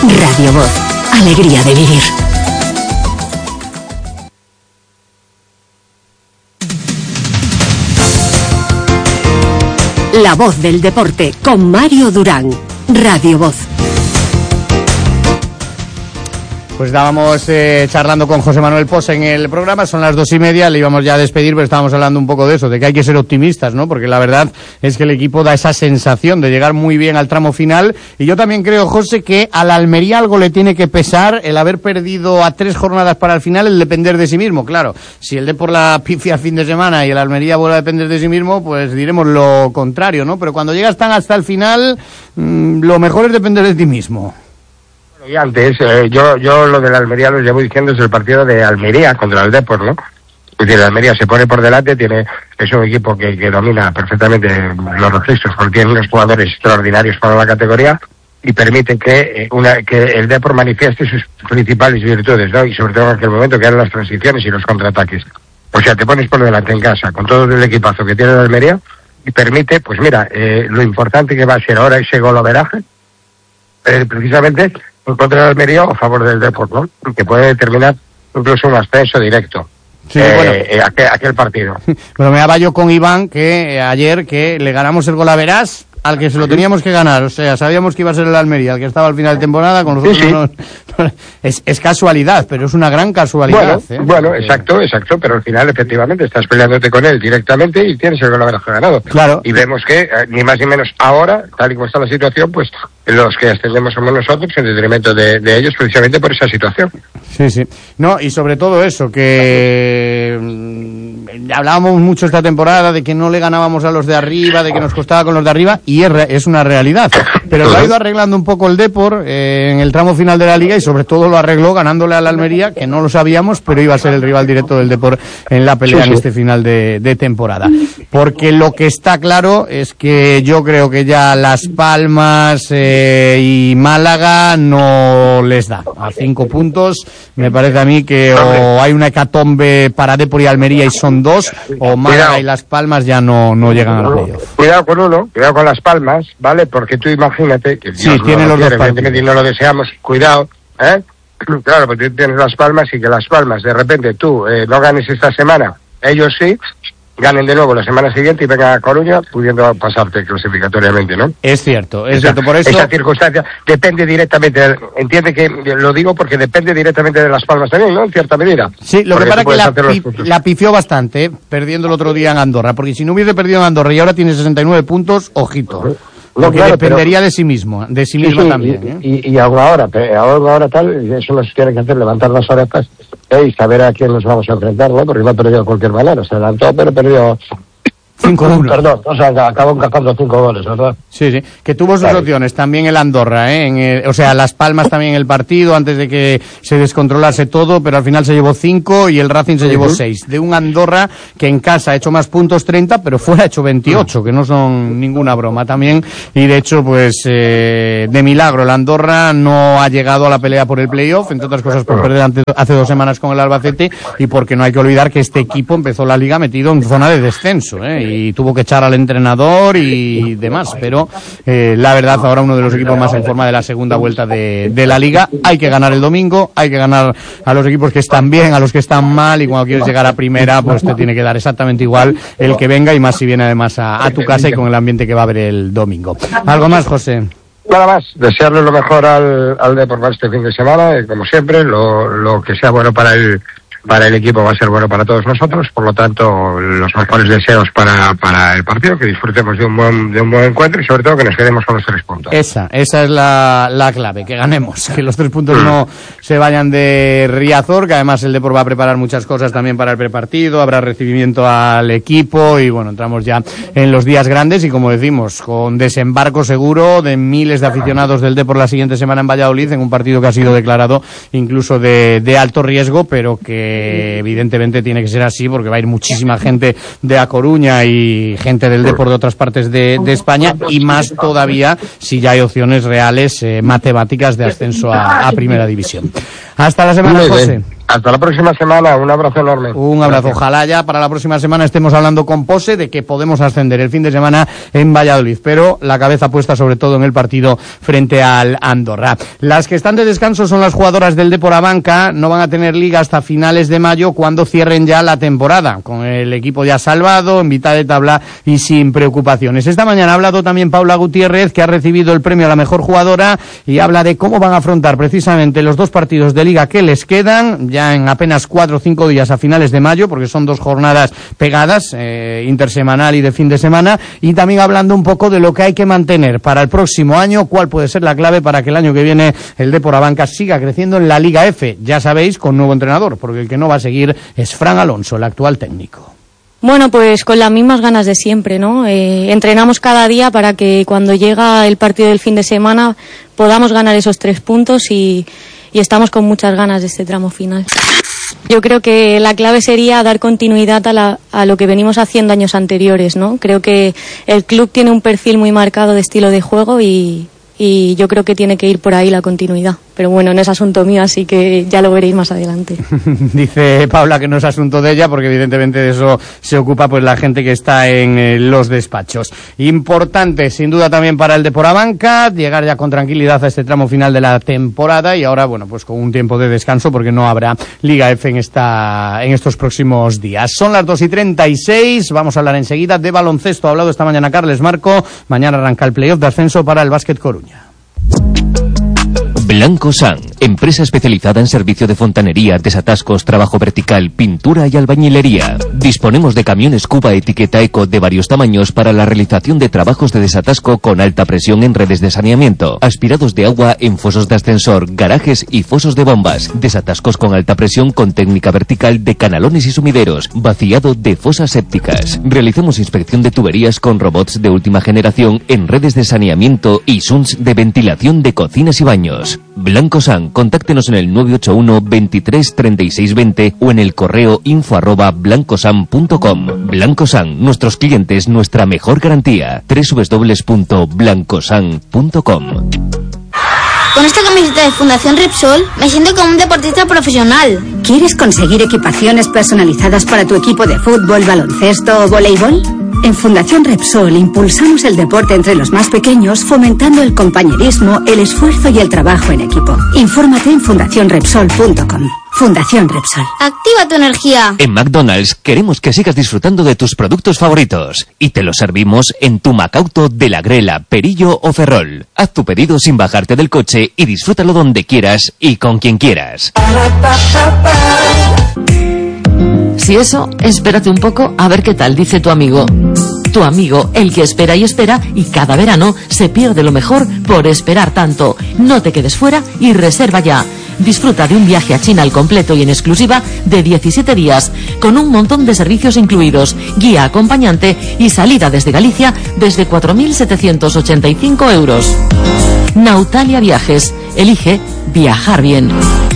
Radio Voz, alegría de vivir. La voz del deporte con Mario Durán. Radio Voz. Pues estábamos charlando con José Manuel Posa en el programa, son las 2:30, le íbamos ya a despedir, pero estábamos hablando un poco de eso, de que hay que ser optimistas, ¿no? Porque la verdad es que el equipo da esa sensación de llegar muy bien al tramo final, y yo también creo, José, que a la Almería algo le tiene que pesar el haber perdido a 3 jornadas para el final, el depender de sí mismo. Claro, si el Depor la pifia el fin de semana y el Almería vuelve a depender de sí mismo, pues diremos lo contrario, ¿no? Pero cuando llegas tan hasta el final, lo mejor es depender de ti mismo. Y antes, yo lo de la Almería lo llevo diciendo desde el partido de Almería contra el Depor, ¿no? Es decir, la Almería se pone por delante, es un equipo que domina perfectamente los registros, porque tiene unos jugadores extraordinarios para la categoría y permite que el Depor manifieste sus principales virtudes, ¿no? Y sobre todo en aquel momento que eran las transiciones y los contraataques. O sea, te pones por delante en casa con todo el equipazo que tiene la Almería y permite, pues mira, lo importante que va a ser ahora ese golaveraje, precisamente contra el Almería o a favor del Depor, ¿no? Que puede determinar incluso un ascenso directo. Sí, bueno. Aquel partido. Pero me daba yo con Iván que ayer que le ganamos el Golaveras al que se lo teníamos que ganar, o sea, sabíamos que iba a ser el Almería, el que estaba al final de temporada, con nosotros sí. No, es casualidad, pero es una gran casualidad. Bueno, exacto, pero al final efectivamente estás peleándote con él directamente y tienes el golaveraje ganado. Claro. Y vemos que, ni más ni menos ahora, tal y como está la situación, pues los que ascendemos somos nosotros en detrimento de ellos precisamente por esa situación. Sí. No, y sobre todo eso, que hablábamos mucho esta temporada de que no le ganábamos a los de arriba, de que nos costaba con los de arriba, y es una realidad. Pero lo ha ido arreglando un poco el Depor en el tramo final de la Liga, y sobre todo lo arregló ganándole a la Almería, que no lo sabíamos, pero iba a ser el rival directo del Depor en la pelea en este final de temporada. Porque lo que está claro es que yo creo que ya Las Palmas y Málaga no les da. A 5 puntos me parece a mí que o hay una hecatombe para Depor y Almería y son 2, o Málaga y Las Palmas ya no llegan al playoff. Cuidado con uno, cuidado con Las Palmas, ¿vale? Porque tú imagínate que Dios tiene los dos evidentemente, y no lo deseamos, cuidado, Claro, porque tú tienes Las Palmas y que Las Palmas, de repente tú no ganes esta semana, ellos sí, ganen de nuevo la semana siguiente y vengan a Coruña pudiendo pasarte clasificatoriamente, ¿no? Es cierto, por eso... Esa circunstancia depende directamente, entiende que lo digo porque depende directamente de Las Palmas también, ¿no? En cierta medida. Sí, lo que pasa es que la pifió bastante, perdiendo el otro día en Andorra, porque si no hubiese perdido en Andorra y ahora tiene 69 puntos, ojito. Porque dependería de sí misma también. Y ahora tal, eso nos tiene que hacer levantar las orejas y saber a quién nos vamos a enfrentar, ¿no? Porque no ha perdido de cualquier manera, se adelantó, pero perdió 5-1. Perdón, o sea, acabó encajando 5 goles, ¿verdad? Sí, que tuvo sus opciones, también el Andorra, o sea, Las Palmas también en el partido, antes de que se descontrolase todo, pero al final se llevó 5 y el Racing se llevó 6. De un Andorra que en casa ha hecho más puntos, 30, pero fuera ha hecho 28, que no son ninguna broma también, y de hecho, pues, de milagro, el Andorra no ha llegado a la pelea por el playoff, entre otras cosas por perder hace 2 semanas con el Albacete, y porque no hay que olvidar que este equipo empezó la Liga metido en zona de descenso, y tuvo que echar al entrenador y demás, pero la verdad ahora uno de los equipos más en forma de la segunda vuelta de la Liga. Hay que ganar el domingo, hay que ganar a los equipos que están bien, a los que están mal, y cuando quieres llegar a primera pues te tiene que dar exactamente igual el que venga, y más si viene además a tu casa y con el ambiente que va a haber el domingo. ¿Algo más, José? Nada más, desearle lo mejor al Depor para este fin de semana, como siempre, lo que sea bueno para el equipo va a ser bueno para todos nosotros, por lo tanto los mejores deseos para el partido, que disfrutemos de un buen encuentro y sobre todo que nos quedemos con los 3 puntos. Esa es la clave, que ganemos, que los 3 puntos no se vayan de Riazor, que además el Depor va a preparar muchas cosas también para el prepartido, habrá recibimiento al equipo y bueno, entramos ya en los días grandes y como decimos, con desembarco seguro de miles de aficionados del Depor la siguiente semana en Valladolid, en un partido que ha sido declarado incluso de alto riesgo, pero que evidentemente tiene que ser así porque va a ir muchísima gente de A Coruña y gente del Depor de otras partes de España, y más todavía si ya hay opciones reales matemáticas de ascenso a Primera División. Hasta la semana, José. Hasta la próxima semana, un abrazo enorme. Un abrazo. Gracias. Ojalá ya para la próxima semana estemos hablando con Pose de que podemos ascender el fin de semana en Valladolid, pero la cabeza puesta sobre todo en el partido frente al Andorra. Las que están de descanso son las jugadoras del Depor Abanca, no van a tener liga hasta finales de mayo cuando cierren ya la temporada, con el equipo ya salvado, en mitad de tabla y sin preocupaciones. Esta mañana ha hablado también Paula Gutiérrez, que ha recibido el premio a la mejor jugadora, y habla de cómo van a afrontar precisamente los 2 partidos de liga que les quedan, ya en apenas 4 o 5 días a finales de mayo, porque son 2 jornadas pegadas, intersemanal y de fin de semana, y también hablando un poco de lo que hay que mantener para el próximo año, cuál puede ser la clave para que el año que viene el Depor Abanca siga creciendo en la Liga F, ya sabéis, con nuevo entrenador, porque el que no va a seguir es Fran Alonso, el actual técnico. Bueno, pues con las mismas ganas de siempre, ¿no? Entrenamos cada día para que cuando llega el partido del fin de semana podamos ganar esos 3 puntos y estamos con muchas ganas de este tramo final. Yo creo que la clave sería dar continuidad a lo que venimos haciendo años anteriores, ¿no? Creo que el club tiene un perfil muy marcado de estilo de juego y yo creo que tiene que ir por ahí la continuidad. Pero bueno, no es asunto mío, así que ya lo veréis más adelante. Dice Paula que no es asunto de ella, porque evidentemente de eso se ocupa pues la gente que está en los despachos. Importante, sin duda, también para el Depor Abanca, llegar ya con tranquilidad a este tramo final de la temporada, y ahora, bueno, pues con un tiempo de descanso, porque no habrá Liga F en estos próximos días. Son las 2:36, vamos a hablar enseguida de baloncesto. Ha hablado esta mañana Carles Marco, mañana arranca el playoff de ascenso para el Básquet Coruña. Blanco San, empresa especializada en servicio de fontanería, desatascos, trabajo vertical, pintura y albañilería. Disponemos de camiones Cuba etiqueta Eco de varios tamaños para la realización de trabajos de desatasco con alta presión en redes de saneamiento, aspirados de agua en fosos de ascensor, garajes y fosos de bombas, desatascos con alta presión con técnica vertical de canalones y sumideros, vaciado de fosas sépticas. Realizamos inspección de tuberías con robots de última generación en redes de saneamiento y SUNS de ventilación de cocinas y baños. Blanco San, contáctenos en el 981 23 36 20 o en el correo info@blancosan.com. Blanco San, nuestros clientes, nuestra mejor garantía. www.blancosan.com. Con esta camiseta de Fundación Repsol me siento como un deportista profesional. ¿Quieres conseguir equipaciones personalizadas para tu equipo de fútbol, baloncesto o voleibol? En Fundación Repsol impulsamos el deporte entre los más pequeños, fomentando el compañerismo, el esfuerzo y el trabajo en equipo. Infórmate en fundacionrepsol.com. Fundación Repsol. Activa tu energía. En McDonald's queremos que sigas disfrutando de tus productos favoritos y te los servimos en tu Macauto de La Grela, Perillo o Ferrol. Haz tu pedido sin bajarte del coche y disfrútalo donde quieras y con quien quieras. Si eso, espérate un poco a ver qué tal dice tu amigo. Tu amigo, el que espera y cada verano se pierde lo mejor por esperar tanto. No te quedes fuera y reserva ya. Disfruta de un viaje a China al completo y en exclusiva de 17 días, con un montón de servicios incluidos, guía acompañante y salida desde Galicia desde 4.785 euros. Nautalia Viajes. Elige viajar bien.